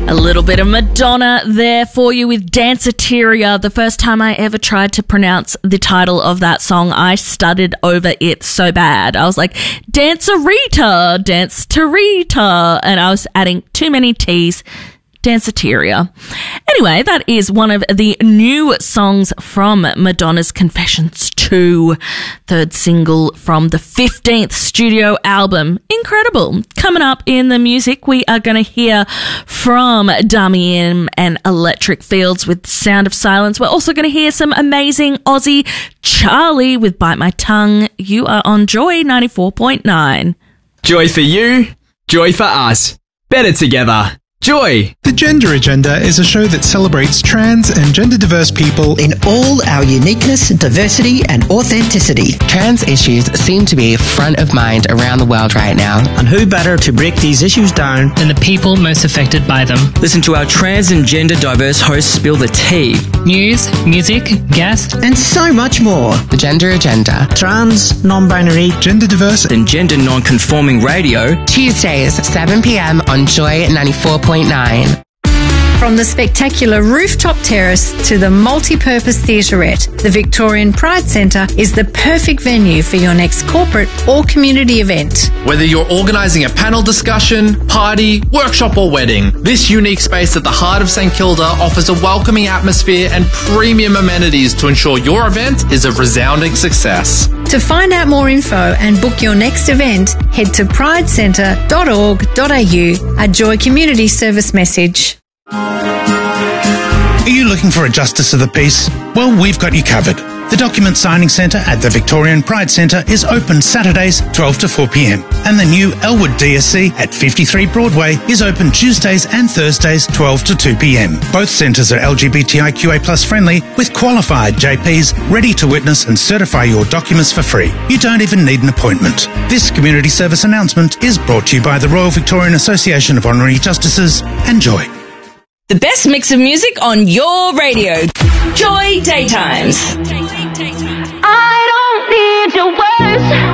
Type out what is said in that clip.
A little bit of Madonna there for you with Danceteria. The first time I ever tried to pronounce the title of that song, I stuttered over it so bad. I was like, Dancerita, Danceterita, and I was adding too many T's. Danceteria. Anyway, that is one of the new songs from Madonna's Confessions 2, third single from the 15th studio album. Incredible. Coming up in the music, we are going to hear from Damian and Electric Fields with Sound of Silence. We're also going to hear some amazing Aussie Charlie with Bite My Tongue. You are on Joy 94.9. Joy for you, joy for us. Better together. Joy. The Gender Agenda is a show that celebrates trans and gender diverse people in all our uniqueness, diversity and authenticity. Trans issues seem to be front of mind around the world right now. And who better to break these issues down than the people most affected by them? Listen to our trans and gender diverse hosts spill the tea. News, music, guests, and so much more. The Gender Agenda. Trans, non-binary, gender diverse and gender non-conforming radio. Tuesdays, 7 p.m. on Joy 94.9. From the spectacular rooftop terrace to the multi-purpose theatrette, the Victorian Pride Centre is the perfect venue for your next corporate or community event. Whether you're organising a panel discussion, party, workshop or wedding, this unique space at the heart of St Kilda offers a welcoming atmosphere and premium amenities to ensure your event is a resounding success. To find out more info and book your next event, head to pridecentre.org.au, a Joy Community Service message. Are you looking for a Justice of the Peace? Well, we've got you covered. The Document Signing Centre at the Victorian Pride Centre is open Saturdays 12 to 4 p.m. And the new Elwood DSC at 53 Broadway is open Tuesdays and Thursdays 12 to 2 p.m. Both centres are LGBTIQA+ friendly with qualified JPs ready to witness and certify your documents for free. You don't even need an appointment. This community service announcement is brought to you by the Royal Victorian Association of Honorary Justices and Joy. The best mix of music on your radio. Joy Daytimes. I don't need your words.